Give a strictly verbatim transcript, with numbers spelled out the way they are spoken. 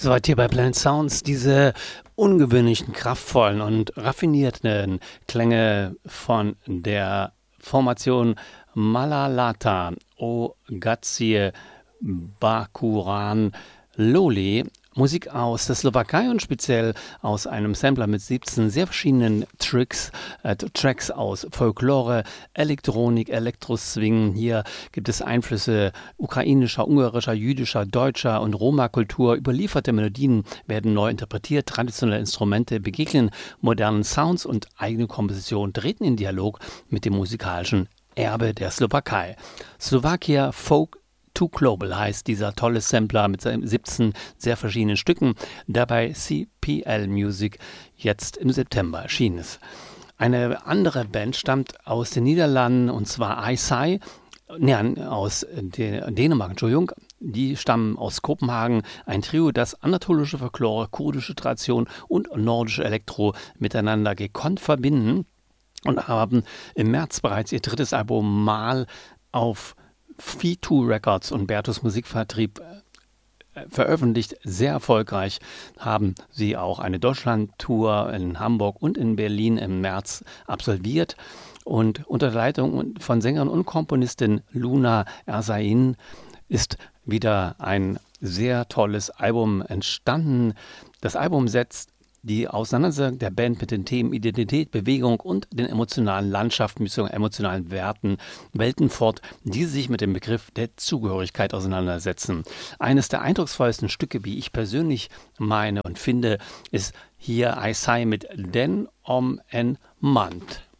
Soweit hier bei Planet Sounds diese ungewöhnlichen, kraftvollen und raffinierten Klänge von der Formation Malalata Ogazie Bakuran Loli. Musik aus der Slowakei und speziell aus einem Sampler mit siebzehn sehr verschiedenen Tricks, äh, Tracks aus Folklore, Elektronik, Elektroswing. Hier gibt es Einflüsse ukrainischer, ungarischer, jüdischer, deutscher und Roma-Kultur. Überlieferte Melodien werden neu interpretiert, traditionelle Instrumente begegnen modernen Sounds und eigene Kompositionen treten in Dialog mit dem musikalischen Erbe der Slowakei. Slovakia Folk To Global heißt dieser tolle Sampler mit seinen siebzehn sehr verschiedenen Stücken, der bei C P L Music jetzt im September erschienen ist. Eine andere Band stammt aus den Niederlanden und zwar Isai, ne, aus Dänemark, Entschuldigung. Die stammen aus Kopenhagen, ein Trio, das anatolische Folklore, kurdische Tradition und nordische Elektro miteinander gekonnt verbinden und haben im März bereits ihr drittes Album Mal auf V zwei Records und Bertus Musikvertrieb äh, veröffentlicht. Sehr erfolgreich haben sie auch eine Deutschland-Tour in Hamburg und in Berlin im März absolviert. Und unter der Leitung von Sängerin und Komponistin Luna Ersain ist wieder ein sehr tolles Album entstanden. Das Album setzt die Auseinandersetzung der Band mit den Themen Identität, Bewegung und den emotionalen Landschaften bzw. emotionalen Werten, Welten fort, die sich mit dem Begriff der Zugehörigkeit auseinandersetzen. Eines der eindrucksvollsten Stücke, wie ich persönlich meine und finde, ist hier Isai mit Den om en Mand.